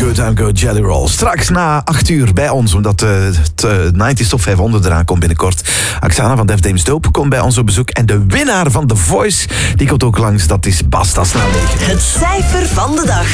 Good I'm Good, Jelly Roll. Straks na 8 uur bij ons, omdat het 90's Top 500 eraan komt binnenkort. Oksana van Def Dames Dope komt bij ons op bezoek. En de winnaar van The Voice, die komt ook langs. Dat is Basta Snelwegen. Het cijfer van de dag.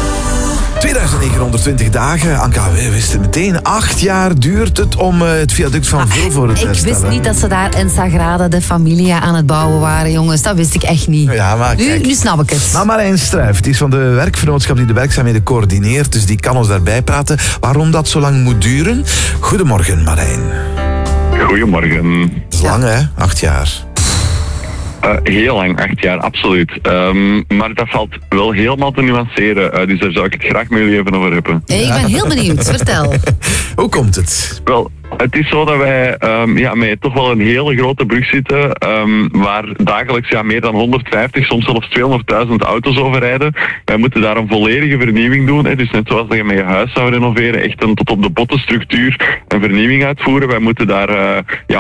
2920 dagen. Anka, we wisten meteen. 8 jaar duurt het om het viaduct van Vilvoorde te herstellen. Ik wist niet dat ze daar in Sagrada de Familia aan het bouwen waren, jongens. Dat wist ik echt niet. Ja, maar kijk, nu snap ik het. Maar Marijn Struijf, die is van de werkvernootschap die de werkzaamheden coördineert. Dus die kan ons daarbij praten. Waarom dat zo lang moet duren? Goedemorgen, Marijn. Goedemorgen. Dat is lang, hè? 8 jaar. Heel lang, 8 jaar, absoluut. Maar dat valt wel helemaal te nuanceren. Dus daar zou ik het graag met jullie even over hebben. Ik ben heel benieuwd. Vertel. Hoe komt het? Wel, het is zo dat wij met toch wel een hele grote brug zitten, waar dagelijks meer dan 150, soms zelfs 200.000 auto's overrijden. Wij moeten daar een volledige vernieuwing doen. Dus net zoals dat je met je huis zou renoveren, echt een tot op de botten structuur een vernieuwing uitvoeren. Wij moeten daar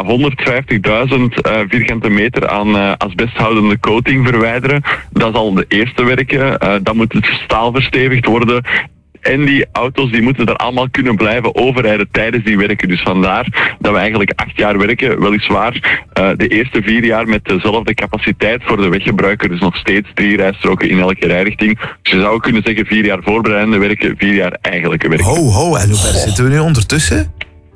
150.000 vierkante meter aan asbesthoudende coating verwijderen. Dat is al de eerste werken. Dan moet het staal verstevigd worden. En die auto's die moeten er allemaal kunnen blijven overrijden tijdens die werken. Dus vandaar dat we eigenlijk 8 jaar werken. Weliswaar de eerste 4 jaar met dezelfde capaciteit voor de weggebruiker. Dus nog steeds 3 rijstroken in elke rijrichting. Dus je zou kunnen zeggen 4 jaar voorbereidende werken, 4 jaar eigenlijke werken. Ho, en hoe ver zitten we nu ondertussen?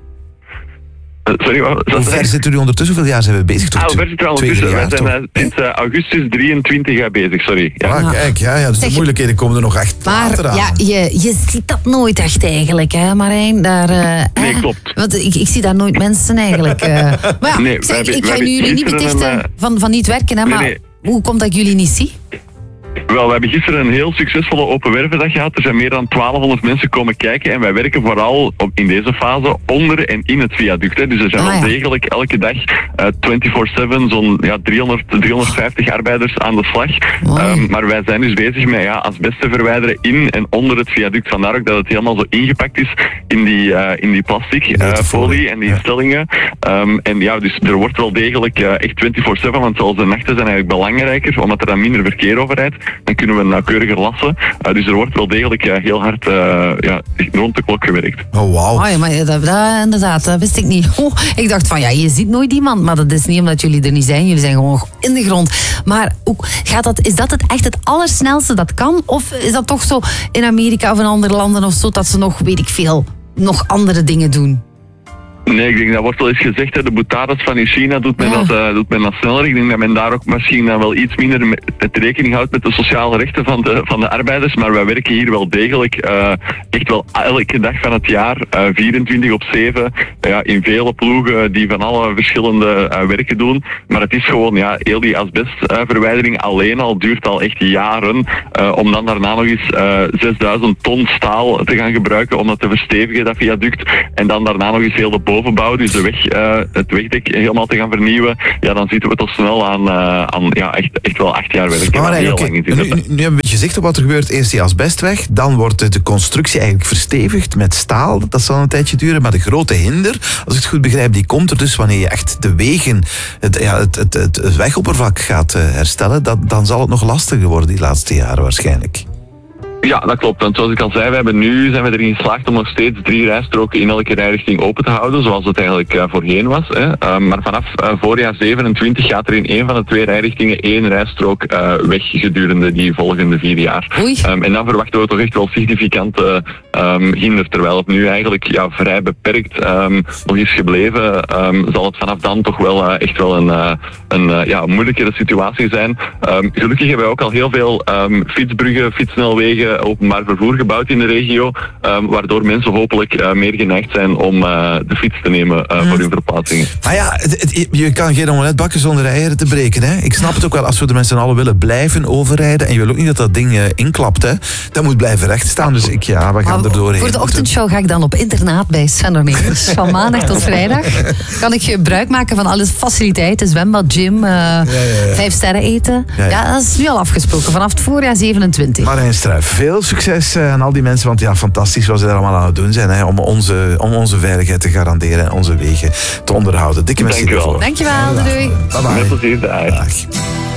Sorry, wat? Hoe ver zitten we ondertussen? Hoeveel jaar zijn we bezig? Hoe ver zitten we ondertussen? Wij zijn sinds augustus 23 jaar bezig, sorry. Ja. Kijk, dus de moeilijkheden komen er nog echt later aan. Maar je ziet dat nooit echt eigenlijk, hè Marijn? Nee, klopt. Want ik zie daar nooit mensen eigenlijk. Maar ja, ik ga nu jullie niet betichten van niet werken, hè, maar hoe komt dat ik jullie niet zie? Wel, we hebben gisteren een heel succesvolle open wervendag gehad. Er zijn meer dan 1200 mensen komen kijken en wij werken vooral in deze fase onder en in het viaduct. Hè. Dus er zijn wel degelijk elke dag 24/7 zo'n 350 arbeiders aan de slag. Maar wij zijn dus bezig met asbest te verwijderen in en onder het viaduct. Vandaar ook dat het helemaal zo ingepakt is in die plastic folie en die stellingen. Dus er wordt wel degelijk echt 24/7, want zelfs de nachten zijn eigenlijk belangrijker, omdat er dan minder verkeer overrijdt. Dan kunnen we nauwkeuriger lassen. Dus er wordt wel degelijk heel hard rond de klok gewerkt. Oh, wauw. Maar inderdaad, dat wist ik niet. Ik dacht van, je ziet nooit iemand, maar dat is niet omdat jullie er niet zijn. Jullie zijn gewoon in de grond. Maar is dat echt het allersnelste dat kan? Of is dat toch zo in Amerika of in andere landen of zo, dat ze nog, weet ik veel, nog andere dingen doen? Nee, ik denk dat wordt wel eens gezegd, de boutades van in China doet men dat sneller. Ik denk dat men daar ook misschien dan wel iets minder het rekening houdt met de sociale rechten van de arbeiders. Maar wij werken hier wel degelijk echt wel elke dag van het jaar, 24/7, in vele ploegen die van alle verschillende werken doen. Maar het is gewoon, heel die asbestverwijdering alleen al duurt al echt jaren. Om dan daarna nog eens 6000 ton staal te gaan gebruiken om dat te verstevigen, dat viaduct. En dan daarna nog eens heel de bovenbouw, dus het wegdek helemaal te gaan vernieuwen, dan zitten we toch snel aan echt wel 8 jaar werken. Maar nu hebben we gezegd op wat er gebeurt. Eerst die asbest weg, dan wordt de constructie eigenlijk verstevigd met staal. Dat zal een tijdje duren, maar de grote hinder, als ik het goed begrijp, die komt er dus wanneer je echt de wegen, het wegoppervlak gaat herstellen, dan zal het nog lastiger worden die laatste jaren waarschijnlijk. Ja, dat klopt. Want zoals ik al zei, zijn we erin geslaagd om nog steeds 3 rijstroken in elke rijrichting open te houden, zoals het eigenlijk voorheen was. Maar vanaf voorjaar 27 gaat er in één van de 2 rijrichtingen 1 rijstrook weg gedurende die volgende 4 jaar. En dan verwachten we toch echt wel significante hinder, terwijl het nu eigenlijk vrij beperkt nog is gebleven, zal het vanaf dan toch wel echt wel een moeilijkere situatie zijn. Gelukkig hebben we ook al heel veel fietsbruggen, fietssnelwegen, openbaar vervoer gebouwd in de regio, waardoor mensen hopelijk meer geneigd zijn om de fiets te nemen voor hun verplaatsingen. Je kan geen omelet bakken zonder eieren te breken. Hè? Ik snap het ook wel, als we er met z'n allen willen blijven overrijden en je wil ook niet dat ding inklapt, hè? Dat moet blijven rechtstaan, dus we gaan er doorheen. Voor de ochtendshow ga ik dan op internaat bij Sven Orneers. Van maandag tot vrijdag kan ik gebruik maken van alle faciliteiten, zwembad, gym, 5 sterren eten. Ja, dat is nu al afgesproken, vanaf het voorjaar 27. Marijn Struijf, veel succes aan al die mensen, want fantastisch wat ze daar allemaal aan het doen zijn, hè, om onze veiligheid te garanderen en onze wegen te onderhouden. Dikke merci ervoor. Dankjewel, doei. Bye bye. Met plezier, dag.